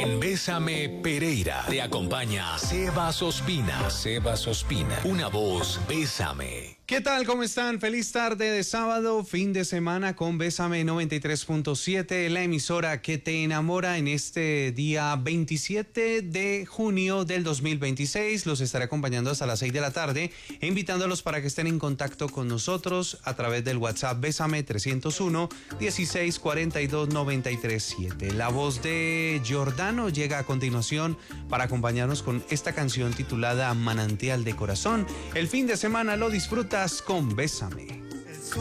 En Bésame Pereira te acompaña Sebas Ospina. Sebas Ospina, una voz Bésame. ¿Qué tal? ¿Cómo están? Feliz tarde de sábado, fin de semana con Bésame 93.7, la emisora que te enamora en este día 27 de junio del 2026. Los estaré acompañando hasta las 6 de la tarde, invitándolos para que estén en contacto con nosotros a través del WhatsApp Bésame 301 16 42 93 7. La voz de Giordano llega a continuación para acompañarnos con esta canción titulada Manantial de Corazón. El fin de semana lo disfrutas con Bésame.